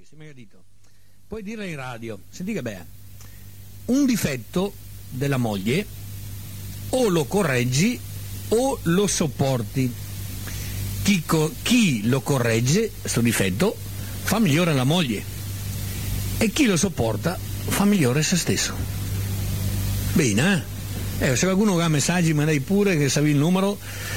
si è meglio dito. Puoi dirle in radio, senti che beh, un difetto della moglie o lo correggi o lo sopporti. Chi lo corregge, sto difetto, fa migliore la moglie, e chi lo sopporta fa migliore se stesso. Bene, se qualcuno ha messaggi mandai pure, che savi il numero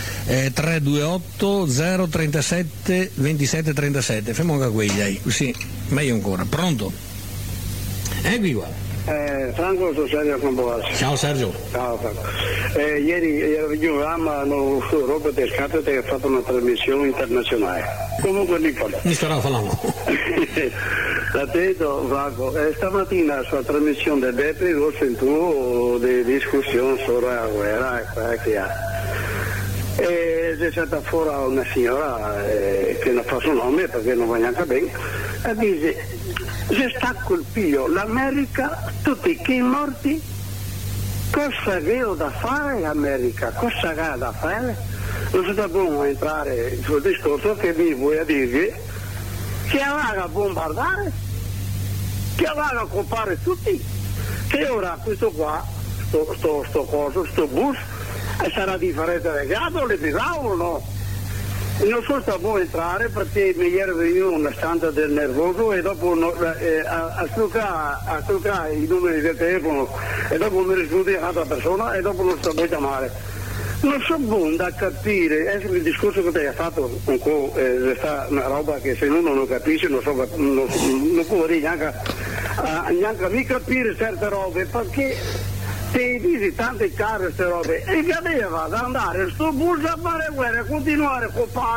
328 037 27 37. Fermo anche quelli, così meglio ancora. Pronto? Eccoci qua. Franco, sono Sergio Campobasso. Ciao Sergio. Ciao Franco. Ieri ero in programma, hanno roba del scatto che ha fatto una trasmissione internazionale. Comunque non importa. Mi starò parlando. L'ha detto Franco, stamattina sulla trasmissione del Bepri ho sentito di discussione sulla guerra che ha. E c'è stata fuori una signora che non fa suo nome perché non va neanche bene, e dice: se sta colpito l'America, tutti i morti, cosa che ho da fare l'America? Cosa che ha da fare? Non si può entrare sul discorso che vi vuoi dire che aveva a bombardare, che aveva a colpare tutti, che ora questo qua, sto bus, sarà differente del gatto, le piravo o no? Non so se può entrare perché mi ieri veniva una stanza del nervoso e dopo a truccare i numeri del telefono e dopo mi risponde un'altra persona e dopo non si può chiamare. Non so buono da capire, è il discorso che ti ha fatto un po', una roba che se uno non capisce non può neanche mi capire certe robe, perché ti dici tante case queste robe e che aveva da andare sto bus a fare guerra e continuare a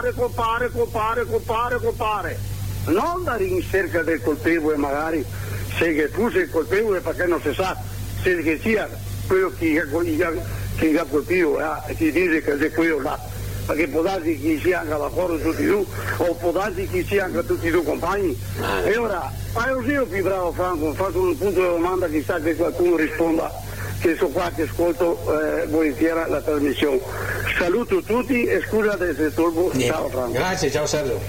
copare, non andare in cerca del colpevole, magari se che tu sei il colpevole, perché non si sa se che sia quello che ha colpito e chi dice che è quello là, perché può darsi che sia anche d'accordo tutti tu o può darsi che sia anche tutti i tuoi compagni. E ora io più bravo Franco, faccio un punto di domanda, chissà che qualcuno risponda, che sono qua che ascolto volentieri la trasmissione. Saluto tutti e scusate se turbo. Ciao Franco. Grazie, ciao Sergio.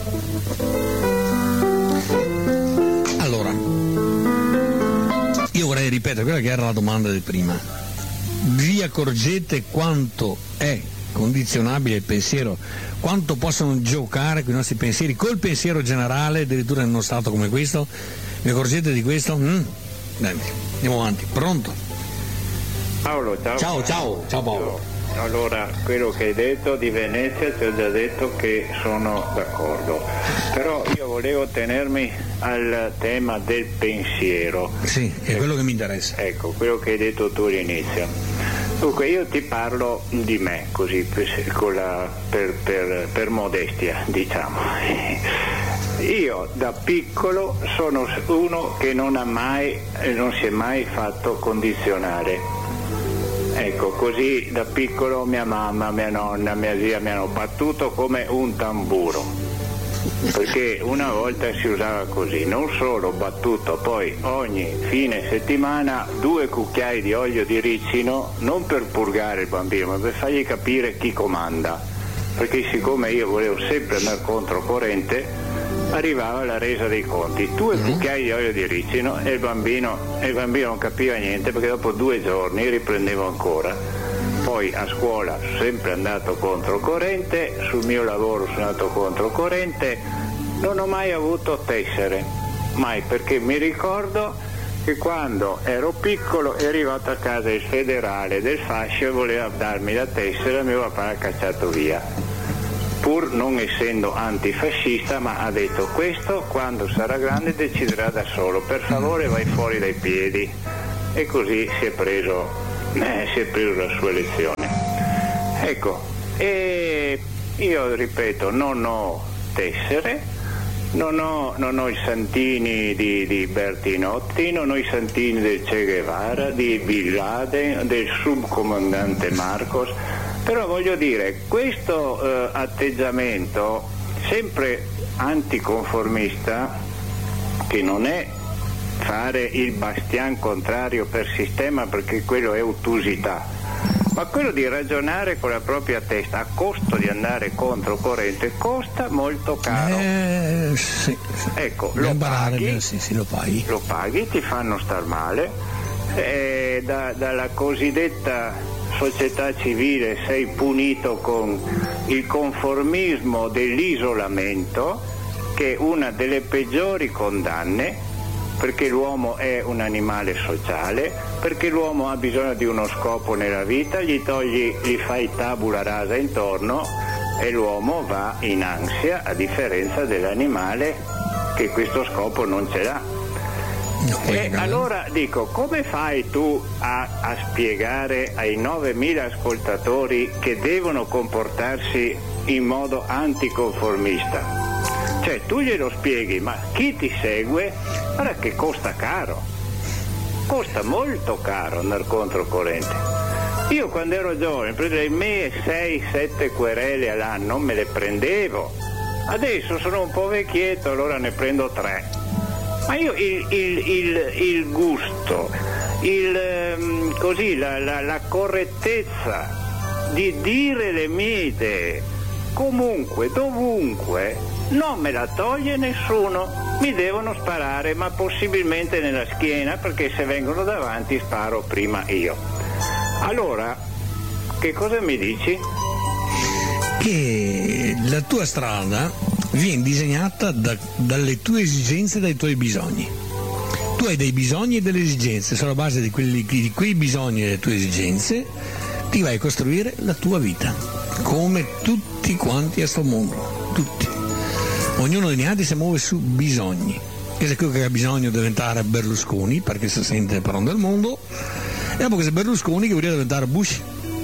Allora, io vorrei ripetere quella che era la domanda di prima. Vi accorgete quanto è condizionabile il pensiero, quanto possono giocare con i nostri pensieri col pensiero generale, addirittura in uno stato come questo? Vi accorgete di questo? Dai, andiamo avanti. Pronto? Paolo, Ciao Paolo. Allora, quello che hai detto di Venezia ti ho già detto che sono d'accordo, però io volevo tenermi al tema del pensiero. Sì, è quello che mi interessa. Ecco, quello che hai detto tu all'inizio. Dunque io ti parlo di me, così per modestia, diciamo. Io da piccolo sono uno che non si è mai fatto condizionare. Ecco, così da piccolo mia mamma, mia nonna, mia zia mi hanno battuto come un tamburo, perché una volta si usava così, non solo battuto, poi ogni fine settimana 2 cucchiai di olio di ricino, non per purgare il bambino, ma per fargli capire chi comanda, perché siccome io volevo sempre andare controcorrente, arrivava la resa dei conti, 2 cucchiai di olio di ricino e il bambino non capiva niente, perché dopo 2 giorni riprendevo ancora. Poi a scuola sono sempre andato controcorrente, sul mio lavoro sono andato controcorrente, non ho mai avuto tessere, mai, perché mi ricordo che quando ero piccolo è arrivato a casa il federale del fascio e voleva darmi la tessera e mio papà l'ha cacciato via. Pur non essendo antifascista, ma ha detto: questo quando sarà grande deciderà da solo, per favore vai fuori dai piedi. E così si è preso la sua lezione. Ecco, e io ripeto, non ho tessere, non ho i santini di Bertinotti, non ho i santini del Che Guevara, di Bin Laden, del subcomandante Marcos. Però voglio dire, questo atteggiamento sempre anticonformista, che non è fare il bastian contrario per sistema, perché quello è ottusità, ma quello di ragionare con la propria testa a costo di andare controcorrente costa molto caro. Sì. Ecco, lo paghi, lo paghi. Lo paghi, ti fanno star male, dalla cosiddetta società civile sei punito con il conformismo dell'isolamento, che è una delle peggiori condanne, perché l'uomo è un animale sociale, perché l'uomo ha bisogno di uno scopo nella vita, gli fai tabula rasa intorno e l'uomo va in ansia, a differenza dell'animale che questo scopo non ce l'ha. E allora dico, come fai tu a spiegare ai 9.000 ascoltatori che devono comportarsi in modo anticonformista? Cioè tu glielo spieghi, ma chi ti segue, guarda che costa caro, costa molto caro andare controcorrente. Io quando ero giovane prendevo 6-7 querele all'anno, me le prendevo, adesso sono un po' vecchietto, allora ne prendo 3. Ma io il gusto, la correttezza di dire le mie idee, comunque, dovunque, non me la toglie nessuno. Mi devono sparare, ma possibilmente nella schiena, perché se vengono davanti sparo prima io. Allora, che cosa mi dici? Che la tua strada viene disegnata dalle tue esigenze e dai tuoi bisogni. Tu hai dei bisogni e delle esigenze, sulla base di quei bisogni e delle tue esigenze ti vai a costruire la tua vita, come tutti quanti a sto mondo, tutti. Ognuno di noi si muove su bisogni. E se quello che ha bisogno di diventare Berlusconi perché si sente padrone del mondo, e dopo che sei Berlusconi che vuole diventare Bush.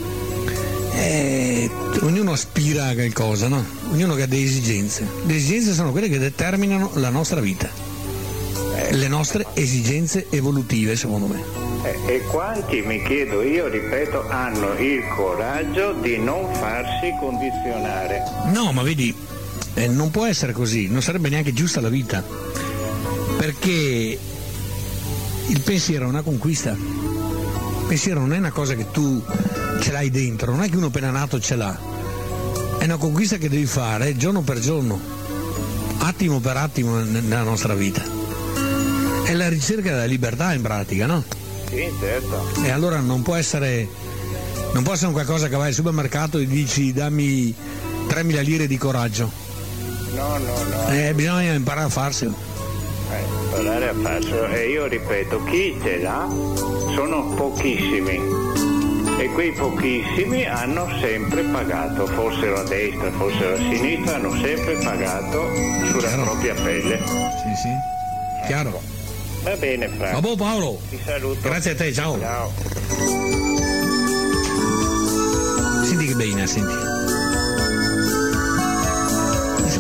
Ognuno aspira a qualcosa, no? Ognuno ha delle esigenze. Le esigenze sono quelle che determinano la nostra vita, le nostre esigenze evolutive, secondo me. E quanti, mi chiedo io, ripeto, hanno il coraggio di non farsi condizionare? No, ma vedi, non può essere così, non sarebbe neanche giusta la vita, perché il pensiero è una conquista. Il pensiero non è una cosa che tu ce l'hai dentro, non è che uno appena nato ce l'ha, è una conquista che devi fare giorno per giorno, attimo per attimo nella nostra vita. È la ricerca della libertà in pratica, no? Sì, certo. E allora non può essere un qualcosa che vai al supermercato e dici dammi 3.000 lire di coraggio. No. Bisogna imparare a farselo. Imparare a farselo. E io ripeto, chi ce l'ha sono pochissimi. E quei pochissimi hanno sempre pagato, fossero a destra, fossero a sinistra, hanno sempre pagato sulla propria pelle. Sì, chiaro. Va bene, Franco. Vabbè, Paolo. Ti saluto. Grazie a te, ciao. Ciao. Senti che bene, senti.